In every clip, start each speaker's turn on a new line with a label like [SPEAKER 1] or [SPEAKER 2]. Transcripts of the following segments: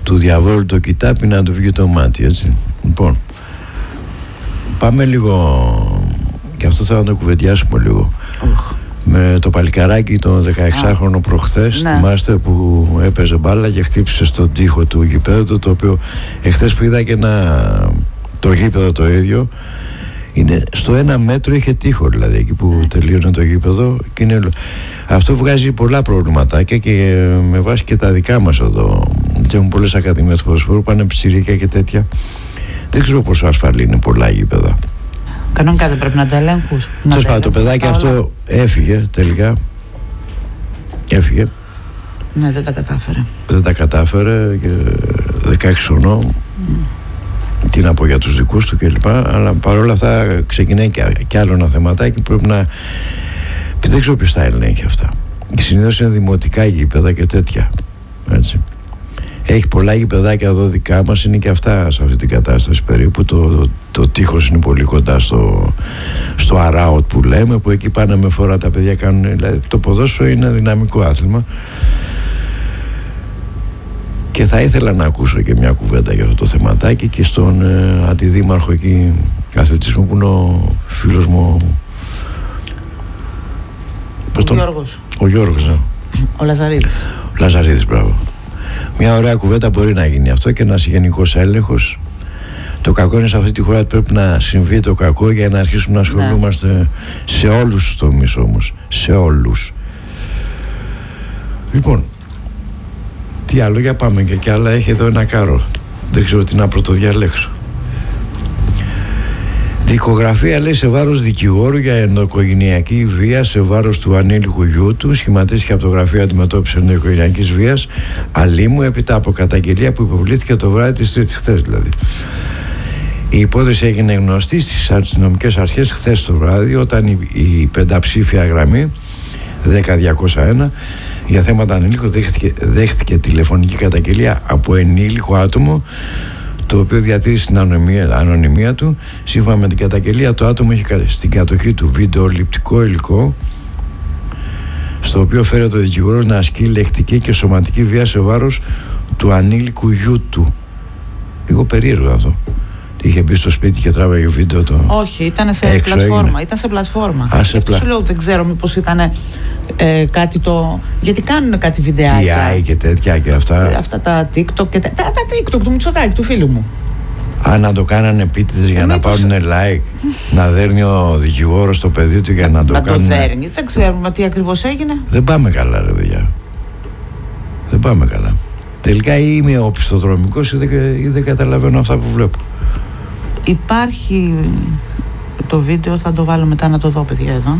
[SPEAKER 1] του διαβόλου το κοιτάπι να του βγει το μάτι, έτσι. Λοιπόν, πάμε λίγο, και αυτό θέλω να το κουβεντιάσουμε λίγο, με το παλικαράκι το 16χρονο προχθές.
[SPEAKER 2] Ναι.
[SPEAKER 1] Θυμάστε που έπαιζε μπάλα και χτύπησε στον τοίχο του γηπέδου, το οποίο εχθές που είδα και το γήπεδο το ίδιο, είναι στο 1 μέτρο, είχε τοίχο δηλαδή εκεί που τελείωνε το γήπεδο, και είναι, αυτό βγάζει πολλά προβληματάκια, και με βάση και τα δικά μας εδώ, και έχουν πολλές ακαδημίες ποδοσφαίρου, πάνε πιτσιρίκια και τέτοια. Δεν ξέρω πόσο ασφαλή είναι πολλά γήπεδα.
[SPEAKER 2] Κανονικά δεν πρέπει να τα ελέγχουν.
[SPEAKER 1] Το παιδάκι αυτό έφυγε τελικά. Έφυγε.
[SPEAKER 2] Ναι, δεν τα κατάφερε.
[SPEAKER 1] Δεν τα κατάφερε, και 16 χρονών. Τι να πω για τους δικούς του κλπ. Αλλά παρόλα αυτά ξεκινάει και άλλο ένα θεματάκι που πρέπει να... Δεν ξέρω ποιος τα ελέγχει αυτά. Συνήθως είναι δημοτικά γήπεδα και τέτοια. Έτσι. Έχει πολλά γηπεδάκια εδώ δικά μας, είναι και αυτά σε αυτή την κατάσταση περίπου. Το τείχος είναι πολύ κοντά στο αράοτ που λέμε, που εκεί πάνε με φορά τα παιδιά κάνουν. Δηλαδή το ποδόσφαιρο είναι δυναμικό άθλημα. Και θα ήθελα να ακούσω και μια κουβέντα για αυτό το θεματάκι και στον αντιδήμαρχο εκεί αθλητισμού, που είναι ο φίλος μου ο Γιώργος, ναι.
[SPEAKER 2] Ο Λαζαρίδης.
[SPEAKER 1] Ο Λαζαρίδης, μπράβο. Μια ωραία κουβέντα μπορεί να γίνει αυτό, και ένας γενικός έλεγχος. Το κακό είναι σε αυτή τη χώρα ότι πρέπει να συμβεί το κακό για να αρχίσουμε να ασχολούμαστε σε όλους τους τομείς όμως. Σε όλους. Λοιπόν, τι άλλο, για πάμε και κι άλλα. Έχει εδώ ένα κάρο. Δεν ξέρω τι να πρωτοδιαλέξω. Δικογραφία, λέει, σε βάρος δικηγόρου για ενδοοικογενειακή βία σε βάρος του ανήλικου γιού του. Σχηματίστηκε από το Γραφείο Αντιμετώπισης Ενδοοικογενειακής Βίας Αλήμου, έπειτα από καταγγελία που υποβλήθηκε το βράδυ της Τρίτης, χθες δηλαδή. Η υπόθεση έγινε γνωστή στις αστυνομικές αρχές χθες το βράδυ, όταν η πενταψήφια γραμμή 10201 για θέματα ανήλικων δέχτηκε τηλεφωνική καταγγελία από ενήλικο άτομο, το οποίο διατήρησε την ανωνυμία του. Σύμφωνα με την καταγγελία, το άτομο είχε στην κατοχή του βιντεοληπτικό υλικό, στο οποίο φέρεται ο δικηγόρος να ασκεί λεκτική και σωματική βία σε βάρος του ανήλικου γιού του. Λίγο περίεργο αυτό. Είχε μπει στο σπίτι και τράβαγε βίντεο το...
[SPEAKER 2] Όχι, ήταν σε πλατφόρμα. Έγινε. Ήταν σε πλατφόρμα. Σου λέω, δεν ξέρω μήπως ήταν κάτι το... Γιατί κάνουν κάτι βιντεάκια.
[SPEAKER 1] AI και τέτοια και αυτά.
[SPEAKER 2] Αυτά τα TikTok και τα TikTok του Μητσοτάκη, του φίλου μου.
[SPEAKER 1] Να το κάνανε επίτηδες για να πάρουν like. Να δέρνει ο δικηγόρος το παιδί του για να το κάνουν.
[SPEAKER 2] Να το δέρνει. Δεν ξέρουμε τι ακριβώς έγινε.
[SPEAKER 1] Δεν πάμε καλά, ρε παιδιά. Δεν πάμε καλά. Τελικά ή είμαι οπισθοδρομικός ή δεν καταλαβαίνω αυτά που βλέπω.
[SPEAKER 2] Υπάρχει το βίντεο, θα το βάλω μετά να το δω, παιδιά, εδώ.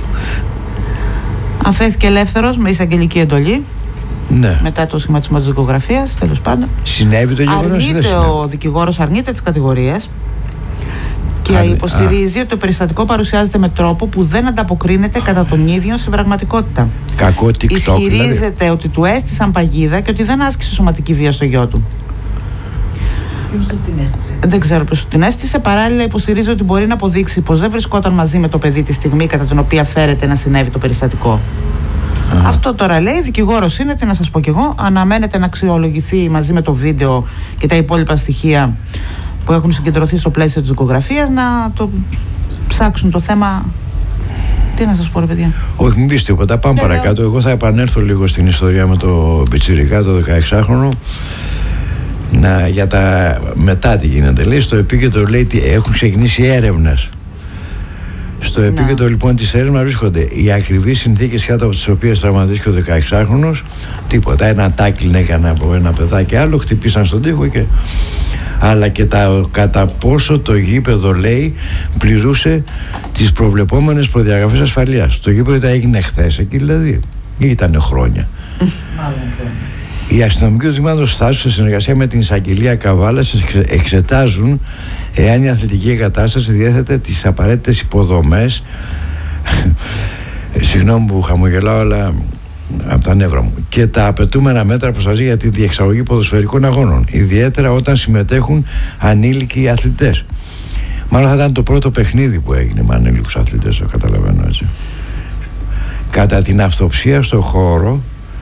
[SPEAKER 2] Αφέθηκε ελεύθερος με εισαγγελική εντολή.
[SPEAKER 1] Ναι.
[SPEAKER 2] Μετά το σχηματισμό της δικογραφίας, τέλος πάντων.
[SPEAKER 1] Συνέβη το γεγονός?
[SPEAKER 2] Ο δικηγόρος αρνείται τις κατηγορίες και υποστηρίζει ότι το περιστατικό παρουσιάζεται με τρόπο που δεν ανταποκρίνεται κατά τον ίδιο στην πραγματικότητα.
[SPEAKER 1] Κακό TikTok.
[SPEAKER 2] Ισχυρίζεται
[SPEAKER 1] δηλαδή
[SPEAKER 2] ότι του έστησαν παγίδα και ότι δεν άσκησε σωματική βία στο γιο του.
[SPEAKER 3] Ποιος του την έστησε?
[SPEAKER 2] Δεν ξέρω ποιος του την έστησε. Παράλληλα, υποστηρίζει ότι μπορεί να αποδείξει πως δεν βρισκόταν μαζί με το παιδί τη στιγμή κατά την οποία φέρεται να συνέβη το περιστατικό. Αυτό τώρα, λέει, δικηγόρος είναι, τι να σας πω κι εγώ. Αναμένεται να αξιολογηθεί μαζί με το βίντεο και τα υπόλοιπα στοιχεία που έχουν συγκεντρωθεί στο πλαίσιο της δικογραφίας, να το ψάξουν το θέμα. Τι να σας πω, ρε παιδιά.
[SPEAKER 1] Όχι, μην πεις τίποτα, πάμε παρακάτω. Εγώ θα επανέλθω λίγο στην ιστορία με το πιτσιρικά, το 16χρονο. Για τα μετά τι γίνεται. Λέει στο επίκεντρο, λέει, έχουν ξεκινήσει έρευνες. Στο επίκεντρο λοιπόν της έρευνας βρίσκονται οι ακριβείς συνθήκες κάτω από τις οποίες τραυματίστηκε ο 16χρονος. Τίποτα. Ένα τάκλιν έκανε από ένα παιδάκι άλλο, χτυπήσαν στον τοίχο και... Αλλά και κατά πόσο το γήπεδο, λέει, πληρούσε τις προβλεπόμενες προδιαγραφές ασφαλείας. Το γήπεδο έγινε χθες εκεί, δηλαδή, ή ήταν χρόνια. Οι αστυνομικοί του Τμήματος Στάσου, σε συνεργασία με την εισαγγελία Καβάλας, εξετάζουν εάν η αθλητική εγκατάσταση διέθετε τις απαραίτητες υποδομές. Συγγνώμη που χαμογελάω, αλλά από τα νεύρα μου. Και τα απαιτούμενα μέτρα προστασία για τη διεξαγωγή ποδοσφαιρικών αγώνων, ιδιαίτερα όταν συμμετέχουν ανήλικοι αθλητές. Μάλλον θα ήταν το πρώτο παιχνίδι που έγινε με ανήλικους αθλητές, το καταλαβαίνω έτσι. Κατά την αυτοψία στο χώρο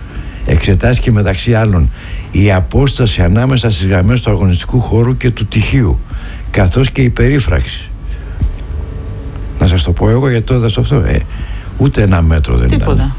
[SPEAKER 1] εξετάστηκε μεταξύ άλλων η απόσταση ανάμεσα στις γραμμές του αγωνιστικού χώρου και του τυχείου, καθώς και η περίφραξη. Να σας το πω εγώ, γιατί το είδα αυτό. Ούτε 1 μέτρο δεν
[SPEAKER 2] τίποτα
[SPEAKER 1] ήταν.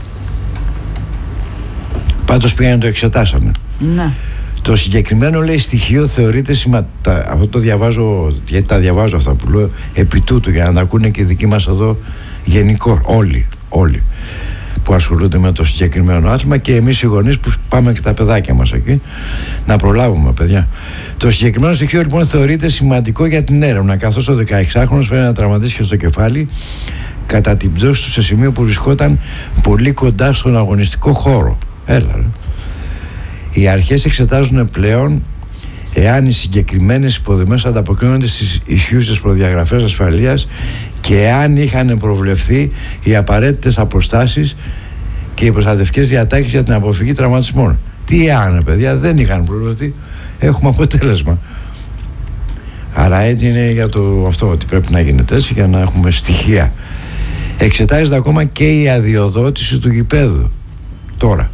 [SPEAKER 1] Πάντως πήγαν το εξετάσανε.
[SPEAKER 2] Ναι.
[SPEAKER 1] Το συγκεκριμένο, λέει, στοιχείο θεωρείται αυτό το διαβάζω, γιατί τα διαβάζω αυτά που λέω επί τούτου, για να τα ακούνε και οι δικοί μας εδώ γενικώ, όλοι που ασχολούνται με το συγκεκριμένο άθλημα, και εμείς οι γονείς που πάμε και τα παιδάκια μας εκεί να προλάβουμε, παιδιά. Το συγκεκριμένο στοιχείο λοιπόν θεωρείται σημαντικό για την έρευνα, καθώς ο 16χρονος φαίνεται να τραυματίστηκε στο κεφάλι κατά την πτώση του σε σημείο που βρισκόταν πολύ κοντά στον αγωνιστικό χώρο. Έλα ρε. Οι αρχές εξετάζουν πλέον εάν οι συγκεκριμένες υποδομές ανταποκρίνονται στις ισχύουσες προδιαγραφές ασφαλείας και εάν είχαν προβλεφθεί οι απαραίτητες αποστάσεις και οι προστατευτικές διατάξεις για την αποφυγή τραυματισμών. Τι εάν, παιδιά, δεν είχαν προβλεφθεί, έχουμε αποτέλεσμα. Άρα έτσι είναι για το αυτό, ότι πρέπει να γίνεται έτσι για να έχουμε στοιχεία. Εξετάζεται ακόμα και η αδειοδότηση του γηπέδου. Τώρα.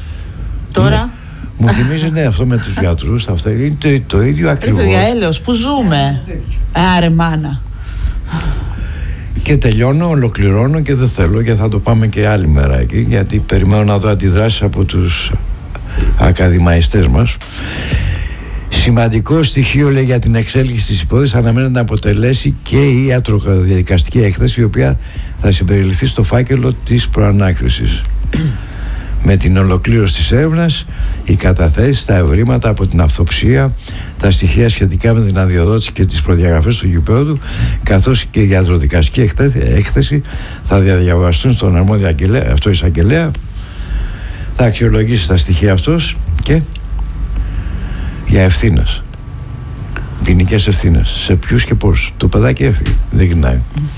[SPEAKER 1] Μου θυμίζει, αυτό με τους γιατρούς, αυτό είναι το ίδιο ακριβώς.
[SPEAKER 2] Παιδιά, έλεος, που ζούμε. Άρε μάνα.
[SPEAKER 1] Και τελειώνω, ολοκληρώνω και δεν θέλω, και θα το πάμε και άλλη μέρα εκεί, γιατί περιμένω να δω αντιδράσεις από τους ακαδημαϊστές μας. Σημαντικό στοιχείο, λέει, για την εξέλιξη της υπόθεσης αναμένεται να αποτελέσει και η ιατροκαδικαστική έκθεση, η οποία θα συμπεριληφθεί στο φάκελο της προανάκρισης. Με την ολοκλήρωση της έρευνας, οι καταθέσεις, τα ευρήματα από την αυτοψία, τα στοιχεία σχετικά με την αδειοδότηση και τις προδιαγραφές του γηπέδου, καθώς και η ιατροδικαστική έκθεση θα διαβαστούν στον αρμόδιο εισαγγελέα. Θα αξιολογήσει τα στοιχεία αυτός και για ευθύνες, ποινικές ευθύνες, σε ποιους και πώς. Το παιδάκι έφυγε, δεν γυρνάει.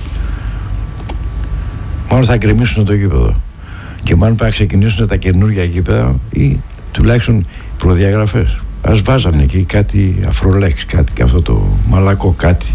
[SPEAKER 1] Μόνο θα γκρεμίσουν το γήπεδο. Και μάλλον πρέπει να ξεκινήσουν τα καινούργια γήπεδα ή τουλάχιστον προδιαγραφές. Ας βάζανε εκεί κάτι αφρολέξ, κάτι και αυτό το μαλακό, κάτι.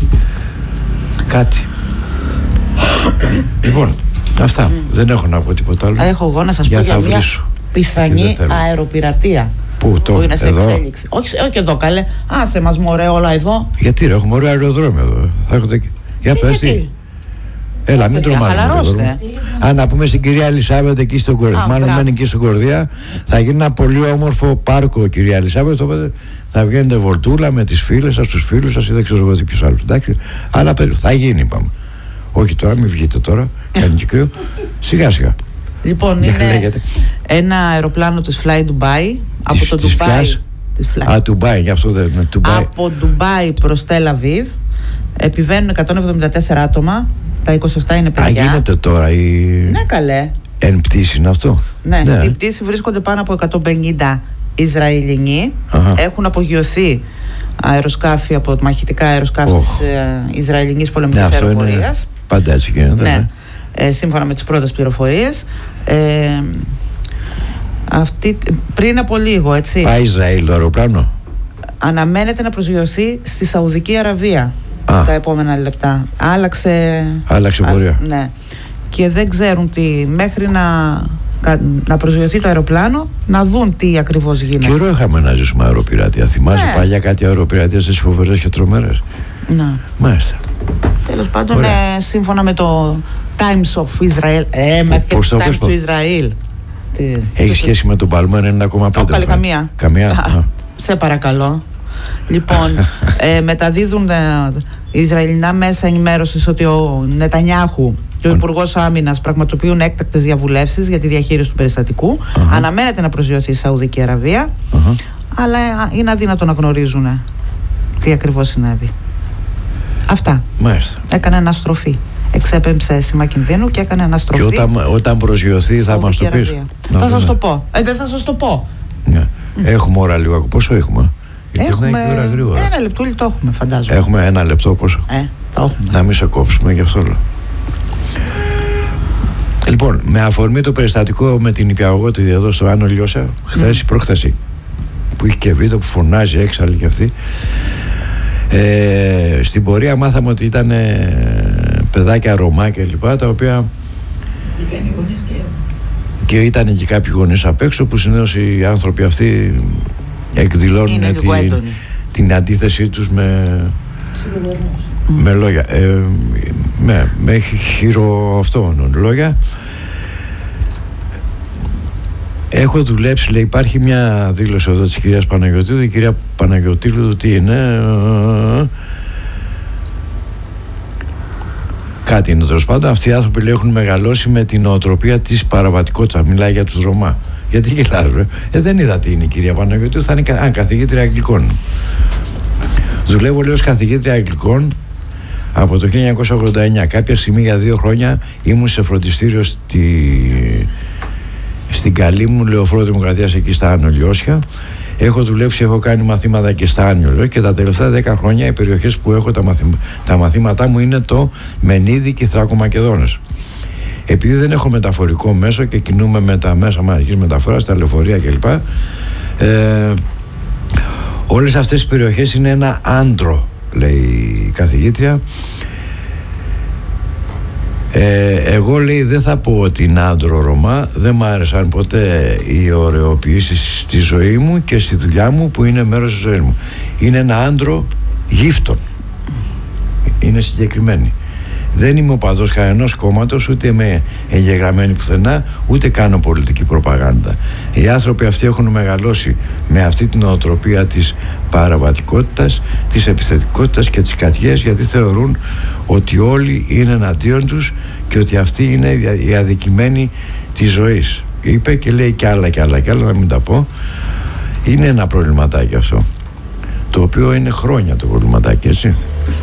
[SPEAKER 1] Λοιπόν, αυτά. Δεν έχω να πω τίποτα άλλο.
[SPEAKER 2] Έχω εγώ να σας πω για μια πιθανή αεροπειρατεία που είναι σε εξέλιξη. Όχι εδώ, καλέ. Άσε μας, μωρέ, όλα εδώ.
[SPEAKER 1] Γιατί ρε, έχουμε ωραίο αεροδρόμιο εδώ. Θα έχετε... Για πες τι. Έλα, μην τρομάζουμε. Αν να πούμε στην κυρία Ελισάβετ εκεί στον Κορδία, μάλλον μένει εκεί στον Κορδία, θα γίνει ένα πολύ όμορφο πάρκο, κυρία Ελισάβετ. Οπότε θα βγαίνετε βολτούλα με τις φίλες σας, τους φίλους σας ή δεν ξέρω εγώ τι ποιος άλλος. Εντάξει, αλλά θα γίνει, είπαμε. Όχι τώρα, μην βγείτε τώρα, κάνει και κρύο. Σιγά σιγά.
[SPEAKER 2] Λοιπόν, είναι ένα αεροπλάνο της Fly Dubai από το Dubai.
[SPEAKER 1] Dubai, γι' αυτό δεν είναι.
[SPEAKER 2] Από Dubai προς Τελ Αβίβ. Επιβαίνουν 174 άτομα. Τα 27 είναι παιδιά.
[SPEAKER 1] Γίνεται τώρα η...
[SPEAKER 2] Ναι, καλέ.
[SPEAKER 1] Εν πτήση είναι αυτό.
[SPEAKER 2] Ναι, στην πτήση βρίσκονται πάνω από 150 Ισραηλινοί. Έχουν απογειωθεί αεροσκάφη από μαχητικά αεροσκάφη της Ισραηλινής πολεμικής αεροπορίας.
[SPEAKER 1] Πάντα έτσι γίνεται.
[SPEAKER 2] Ναι. Σύμφωνα με τις πρώτες πληροφορίες. Πριν από λίγο, έτσι.
[SPEAKER 1] Πάει Ισραήλ το αεροπλάνο.
[SPEAKER 2] Αναμένεται να προσγειωθεί στη Σαουδική Αραβία τα επόμενα λεπτά. Άλλαξε
[SPEAKER 1] πορεία.
[SPEAKER 2] Ναι. Και δεν ξέρουν τι, μέχρι να προσγειωθεί το αεροπλάνο, να δουν τι ακριβώς γίνεται.
[SPEAKER 1] Καιρό είχαμε να ζήσουμε αεροπειρατεία. Θυμάσαι παλιά κάτι αεροπειρατεία στις φοβερές και τρομερές.
[SPEAKER 2] Ναι.
[SPEAKER 1] Μάλιστα.
[SPEAKER 2] Τέλος πάντων, σύμφωνα με το Times of Israel, και το Times του Ισραήλ.
[SPEAKER 1] Έχει σχέση με τον Παλμό 1,5.
[SPEAKER 2] Όχι, καμία. Σε παρακαλώ. Λοιπόν, μεταδίδουν οι Ισραηλινά μέσα ενημέρωσης ότι ο Νετανιάχου και ο Υπουργός Άμυνας πραγματοποιούν έκτακτες διαβουλεύσεις για τη διαχείριση του περιστατικού. Αναμένεται να προσγειωθεί η Σαουδική Αραβία, αλλά είναι αδύνατο να γνωρίζουν τι ακριβώς συνέβη. Αυτά.
[SPEAKER 1] Μάλιστα.
[SPEAKER 2] Έκανε αναστροφή. Εξέπεμψε σήμα κινδύνου και έκανε αναστροφή.
[SPEAKER 1] Και όταν προσγειωθεί θα μας το πεις.
[SPEAKER 2] Θα σας το πω. Δεν θα σας το πω.
[SPEAKER 1] Ναι. Έχουμε ώρα λίγο. Πόσο έχουμε?
[SPEAKER 2] Έχουμε ένα λεπτούλι, το έχουμε, φαντάζομαι.
[SPEAKER 1] Έχουμε ένα λεπτό, πόσο?
[SPEAKER 2] Το έχουμε.
[SPEAKER 1] Να μην σε κόψουμε, γι' αυτό λέω. Λοιπόν, με αφορμή το περιστατικό με την υπηαγωγότητα εδώ στο Άνω Λιώσα, χθες ή προχθές, που είχε και βίντεο που φωνάζει έξαλλη κι αυτή, στην πορεία μάθαμε ότι ήταν παιδάκια Ρωμά και λοιπά, τα οποία Και ήταν και κάποιοι γονείς απ' έξω που συνήθως οι άνθρωποι αυτοί εκδηλώνουν την αντίθεσή τους με λόγια, με λόγια. Έχω δουλέψει, λέει, υπάρχει μια δήλωση εδώ της κυρίας Παναγιωτίδου. Η κυρία Παναγιωτίδου τι είναι, κάτι είναι τέλος πάντων. Αυτοί οι άνθρωποι, λέει, έχουν μεγαλώσει με την νοοτροπία της παραβατικότητας. Μιλάει για τους Ρωμά. Γιατί γελάζω, δεν είδα τι είναι η κυρία Παναγιωτίδου. Θα είναι καθηγήτρια Αγγλικών. Δουλεύω, λέει, ως καθηγήτρια Αγγλικών από το 1989. Κάποια στιγμή για 2 χρόνια ήμουν σε φροντιστήριο στην καλή μου Λεωφόρο Δημοκρατίας, εκεί στα Άνω Λιώσια. Έχω δουλέψει, έχω κάνει μαθήματα και στα Άνιολο, και τα τελευταία 10 χρόνια οι περιοχές που έχω τα μαθήματά μου είναι το Μενίδη και Θράκο-Μακεδόνες. Επειδή δεν έχω μεταφορικό μέσο και κινούμαι με τα μέσα μαζικής μεταφοράς, τα λεωφορεία κλπ. Όλες αυτές οι περιοχές είναι ένα άντρο, λέει η καθηγήτρια. Εγώ, λέει, δεν θα πω ότι είναι άντρο Ρωμά. Δεν μ' άρεσαν ποτέ οι ωρεοποιήσεις στη ζωή μου και στη δουλειά μου, που είναι μέρος της ζωής μου. Είναι ένα άντρο γύφτων. Είναι συγκεκριμένη. Δεν είμαι οπαδός κανενός κόμματος, ούτε είμαι εγγεγραμμένη πουθενά, ούτε κάνω πολιτική προπαγάνδα. Οι άνθρωποι αυτοί έχουν μεγαλώσει με αυτή την νοοτροπία της παραβατικότητας, της επιθετικότητας και της κατιές, γιατί θεωρούν ότι όλοι είναι εναντίον τους και ότι αυτοί είναι οι αδικημένοι της ζωής. Είπε και λέει κι άλλα, να μην τα πω. Είναι ένα προβληματάκι αυτό, το οποίο είναι χρόνια το προβληματάκι, έτσι.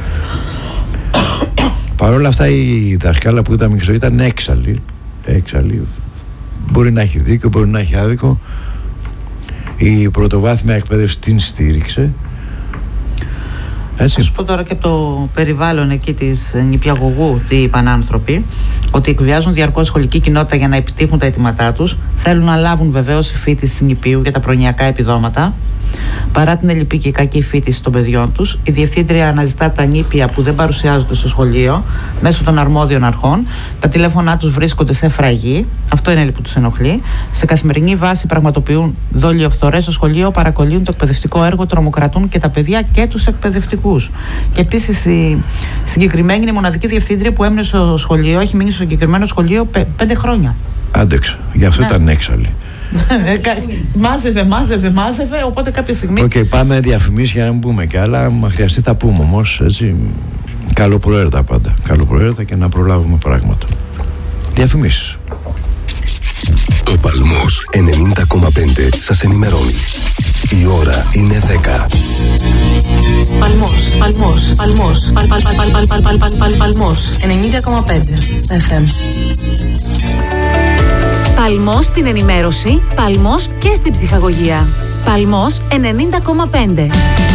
[SPEAKER 1] Παρ' όλα αυτά η δασκάλα που ήταν μικρό ήταν έξαλλη. Μπορεί να έχει δίκιο, μπορεί να έχει άδικο. Η πρωτοβάθμια εκπαίδευση την στήριξε. Έτσι.
[SPEAKER 2] Θα σου πω τώρα και από το περιβάλλον εκεί της νηπιαγωγού τι είπαν άνθρωποι, ότι εκβιάζουν διαρκώς σχολική κοινότητα για να επιτύχουν τα αιτήματά τους. Θέλουν να λάβουν βεβαίως η φοιτηση νηπίου για τα προνοιακά επιδόματα. Παρά την ελλειπή και κακή φοιτηση των παιδιών τους, η διευθύντρια αναζητά τα νήπια που δεν παρουσιάζονται στο σχολείο μέσω των αρμόδιων αρχών. Τα τηλέφωνά τους βρίσκονται σε φραγή. Αυτό είναι που τους ενοχλεί. Σε καθημερινή βάση πραγματοποιούν δολιοφθορές στο σχολείο, παρακολύουν το εκπαιδευτικό έργο, τρομοκρατούν και τα παιδιά και τους εκπαιδευτικούς. Και επίσης η συγκεκριμένη είναι η μοναδική διευθύντρια που έμεινε στο σχολείο, έχει μείνει στο συγκεκριμένο σχολείο 5 χρόνια.
[SPEAKER 1] Άντεξα, γι' αυτό ήταν έξαλλη.
[SPEAKER 2] Μάζευε, οπότε κάποια στιγμή.
[SPEAKER 1] Πάμε διαφημίσεις για να μην πούμε κι άλλα. Μα χρειαστεί θα πούμε όμως, έτσι. Καλοπροαίρετα πάντα. Καλοπροαίρετα και να προλάβουμε πράγματα. Διαφημίσεις.
[SPEAKER 4] Ο Παλμός 90,5 σας ενημερώνει. Η ώρα είναι 10.
[SPEAKER 5] Παλμός 90,5 στα FM.
[SPEAKER 6] Παλμός στην ενημέρωση, Παλμός και στην ψυχαγωγία. Παλμός 90,5.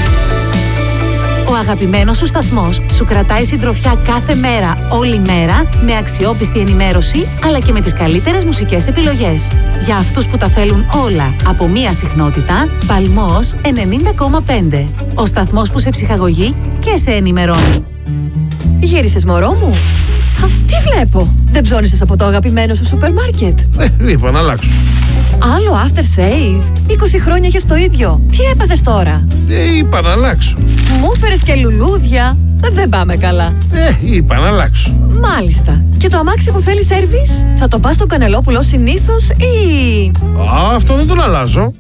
[SPEAKER 6] Ο αγαπημένος σου σταθμός σου κρατάει συντροφιά κάθε μέρα, όλη μέρα, με αξιόπιστη ενημέρωση, αλλά και με τις καλύτερες μουσικές επιλογές. Για αυτούς που τα θέλουν όλα από μία συχνότητα, Παλμός 90,5. Ο σταθμός που σε ψυχαγωγεί και σε ενημερώνει.
[SPEAKER 7] Γύρισες, μωρό μου? Τι βλέπω, δεν ψώνισες από το αγαπημένο σου σούπερ μάρκετ?
[SPEAKER 8] Είπα να αλλάξω.
[SPEAKER 7] Άλλο after save? 20 χρόνια έχεις το ίδιο. Τι έπαθες τώρα?
[SPEAKER 8] Είπα να αλλάξω.
[SPEAKER 7] Μου έφερες και λουλούδια. Δεν πάμε καλά.
[SPEAKER 8] Είπα να αλλάξω.
[SPEAKER 7] Μάλιστα. Και το αμάξι που θέλει σέρβις, θα το πας στο Κανελόπουλο συνήθως ή...
[SPEAKER 8] Αυτό δεν τον αλλάζω.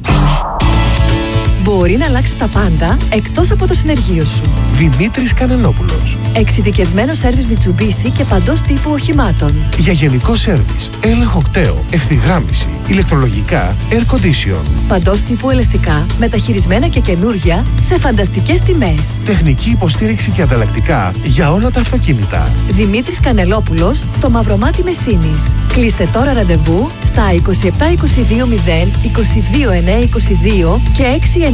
[SPEAKER 7] Μπορεί να αλλάξει τα πάντα εκτός από το συνεργείο σου.
[SPEAKER 9] Δημήτρης Κανελόπουλος.
[SPEAKER 7] Εξειδικευμένο σέρβις Mitsubishi και παντός τύπου οχημάτων.
[SPEAKER 9] Για γενικό σέρβις, έλεγχο κταίο, ευθυγράμμιση, ηλεκτρολογικά, air condition.
[SPEAKER 7] Παντός τύπου ελαστικά, μεταχειρισμένα και καινούρια, σε φανταστικές τιμές.
[SPEAKER 9] Τεχνική υποστήριξη και ανταλλακτικά για όλα τα αυτοκίνητα.
[SPEAKER 7] Δημήτρης Κανελόπουλος, στο Μαυρομάτι Μεσίνης. Κλείστε τώρα ραντεβού στα 27220 22922 και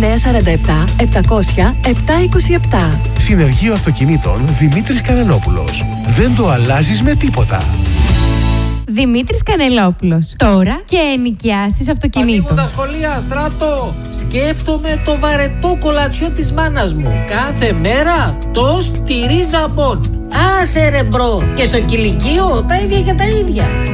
[SPEAKER 7] 6947 700 727.
[SPEAKER 9] Συνεργείο αυτοκινήτων Δημήτρης Κανελόπουλος. Δεν το αλλάζεις με τίποτα.
[SPEAKER 10] Δημήτρης Κανελόπουλος. Τώρα και ενοικιάσεις αυτοκινήτων.
[SPEAKER 11] Τα σχολεία, Στράτο. Σκέφτομαι το βαρετό κολατσιό της μάνας μου. Κάθε μέρα τοστ τυρί ζαμπόν. Άσε ρε μπρο. Και στο κηλικείο τα ίδια και τα ίδια.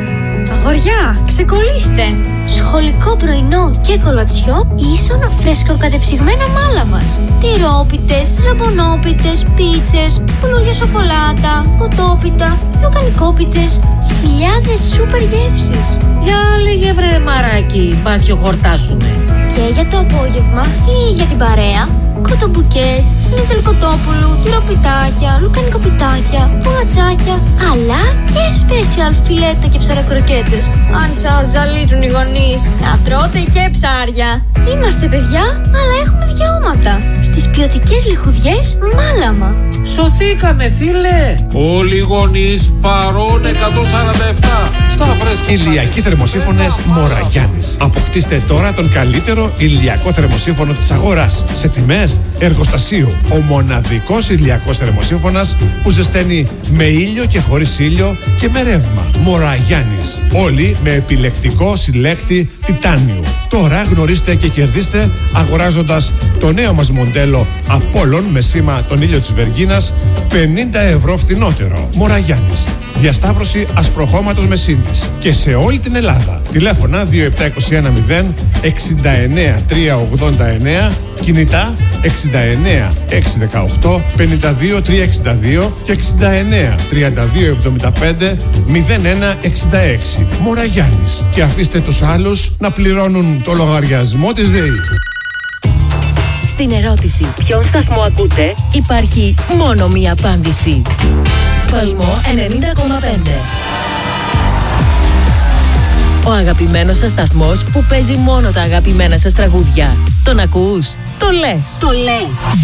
[SPEAKER 12] Αγοριά, ξεκολλήστε! Σχολικό πρωινό και κολατσιό ίσονα φρέσκο κατεψυγμένα μάλα μας. Τυρόπιτες, ζαμπονόπιτες, πίτσες, κουλούρια σοκολάτα, κοτόπιτα, λουκανικόπιτες, χιλιάδες σούπερ γεύσεις.
[SPEAKER 11] Για λέγε βρε μαράκι, πας και χορτάσουμε.
[SPEAKER 12] Και για το απόγευμα ή για την παρέα, κοτομπουκές, σνίτσελ κοτόπουλου, τυροπιτάκια, λουκανικοπιτάκια, πουατσάκια, αλλά και special φιλέτα και ψαρακροκέτες. Αν σας ζαλίζουν οι γονείς, να τρώτε και ψάρια. Είμαστε παιδιά, αλλά έχουμε δικαιώματα. Στις ποιοτικές λιχουδιές Μάλαμα.
[SPEAKER 11] Σωθήκαμε φίλε.
[SPEAKER 8] Όλοι οι γονείς παρών 147. Στα φρέσκο.
[SPEAKER 9] Ηλιακοί θερμοσύφωνες Μοραγιάννης. Αποκτήστε τώρα τον καλύτερο ηλιακό θερμοσύφωνο της αγοράς. Σε τιμές εργοστασίου. Ο μοναδικός ηλιακός θερμοσύφωνας που ζεσταίνει με ήλιο και χωρίς ήλιο και με ρεύμα. Μοραγιάννης. Όλοι με επιλεκτικό συλλέκτη τιτάνιου. Τώρα γνωρίστε και κερδίστε αγοράζοντας το νέο μας μοντέλο Απόλλων με σήμα τον ήλιο της Βεργίνας 50 ευρώ φθηνότερο. Μοραγιάννης. Διασταύρωση ασπροχώματος με σύντης και σε όλη την Ελλάδα. Τηλέφωνα 27210 69 389, κινητά 69 618 52 362 και 69 32 75 01 66. Μοραγιάννης. Και αφήστε τους άλλους να πληρώνουν το λογαριασμό της ΔΕΗ.
[SPEAKER 13] Στην ερώτηση ποιον σταθμό ακούτε, υπάρχει μόνο μία απάντηση. Παλμό 90,5. Ο αγαπημένος σας σταθμός που παίζει μόνο τα αγαπημένα σας τραγούδια. Τον ακούς? Το λες.
[SPEAKER 12] Το λες.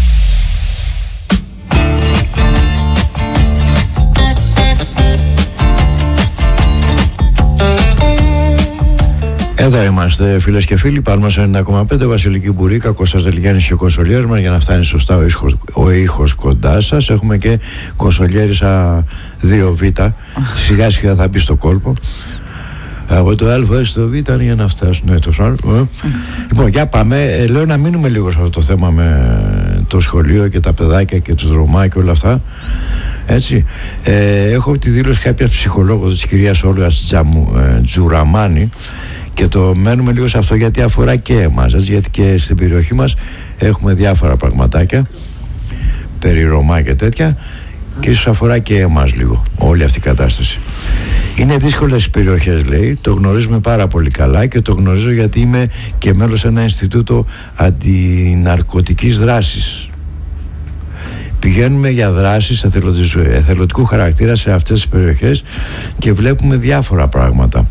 [SPEAKER 1] Εδώ είμαστε φίλες και φίλοι, Παλμός 90,5, Βασιλική Μπουρίκα, Κώστας Δελγιάννης και ο Κοσολιέρης μας, για να φτάνει σωστά ο ήχος κοντά σας. Έχουμε και Κοσολιέρισα 2Β, σιγά σιγά θα μπει στο κόλπο. Από το Α στο Β για να φτάσουν το άλλο. Λοιπόν, για πάμε. Λέω να μείνουμε λίγο σε αυτό το θέμα με το σχολείο και τα παιδάκια και τους Ρωμά και όλα αυτά. Έτσι. Έχω τη δήλωση κάποιας ψυχολόγου της κυρίας Όλγας Τζουραμάνη και το μένουμε λίγο σε αυτό γιατί αφορά και εμάς, γιατί και στην περιοχή μας έχουμε διάφορα πραγματάκια περί Ρωμά και τέτοια και ίσως αφορά και εμάς λίγο όλη αυτή η κατάσταση. Είναι δύσκολες οι περιοχές, λέει, το γνωρίζουμε πάρα πολύ καλά και το γνωρίζω γιατί είμαι και μέλος σε ένα Ινστιτούτο Αντιναρκωτικής Δράσης. Πηγαίνουμε για δράσεις εθελοντικού χαρακτήρα σε αυτές τις περιοχές και βλέπουμε διάφορα πράγματα.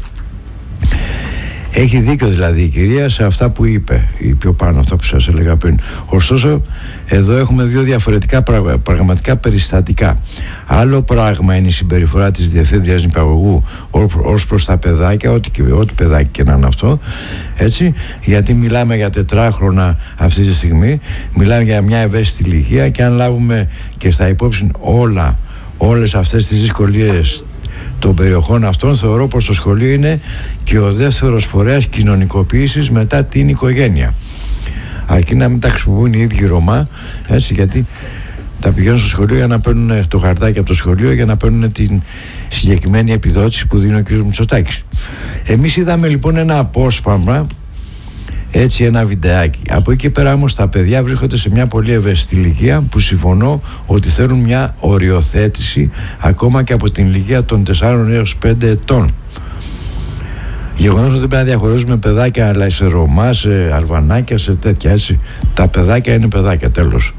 [SPEAKER 1] Έχει δίκιο δηλαδή η κυρία σε αυτά που είπε, ή πιο πάνω αυτά που σας έλεγα πριν. Ωστόσο, εδώ έχουμε δύο διαφορετικά πραγματικά περιστατικά. Άλλο πράγμα είναι η συμπεριφορά της διευθύντριας νηπιαγωγού ως προς τα παιδάκια, ό,τι παιδάκι και να είναι αυτό, έτσι, γιατί μιλάμε για 4χρονα αυτή τη στιγμή, μιλάμε για μια ευαίσθητη ηλικία και αν λάβουμε και στα υπόψη όλες αυτές τις δυσκολίες των περιοχών αυτών, θεωρώ πως το σχολείο είναι και ο δεύτερος φορέας κοινωνικοποίησης μετά την οικογένεια, αρκεί να μην τα χρησιμοποιούν οι ίδιοι Ρωμά, έτσι, γιατί τα πηγαίνουν στο σχολείο για να παίρνουν το χαρτάκι από το σχολείο για να παίρνουν την συγκεκριμένη επιδότηση που δίνει ο κ. Μητσοτάκης. Εμείς είδαμε λοιπόν ένα απόσπασμα, έτσι, ένα βιντεάκι. Από εκεί και πέρα όμως τα παιδιά βρίσκονται σε μια πολύ ευαίσθητη ηλικία που συμφωνώ ότι θέλουν μια οριοθέτηση ακόμα και από την ηλικία των 4 έως 5 ετών. Γεγονός ότι δεν πρέπει να διαχωρίζουμε παιδάκια, αλλά σε Ρωμά, σε Αλβανάκια, σε τέτοια, έτσι. Τα παιδάκια είναι παιδάκια, τέλος.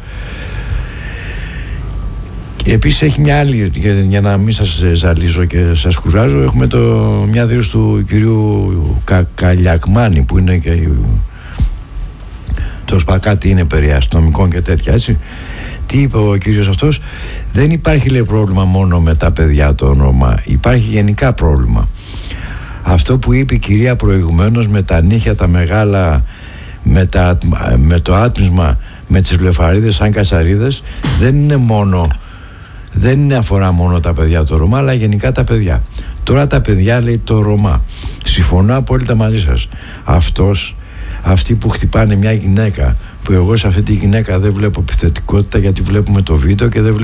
[SPEAKER 1] Επίσης έχει μια άλλη, για να μην σας ζαλίζω και σας κουράζω, έχουμε μια δήλωση του κυρίου Καλιακμάνη που είναι και το σπακάτι είναι περί αστυνομικών και τέτοια, έτσι. Τι είπε ο κύριος αυτός? Δεν υπάρχει, λέει, πρόβλημα μόνο με τα παιδιά των Ρωμά, υπάρχει γενικά πρόβλημα. Αυτό που είπε η κυρία προηγουμένως με τα νύχια τα μεγάλα, με το άτμισμα, με τις βλεφαρίδες σαν κατσαρίδες, δεν αφορά μόνο τα παιδιά των Ρωμά, αλλά γενικά τα παιδιά. Τώρα τα παιδιά, λέει, το Ρωμά. Συμφωνώ απόλυτα μαζί σας. Αυτοί που χτυπάνε μια γυναίκα, που εγώ σε αυτή τη γυναίκα δεν βλέπω επιθετικότητα γιατί βλέπουμε το βίντεο και δεν βλέπω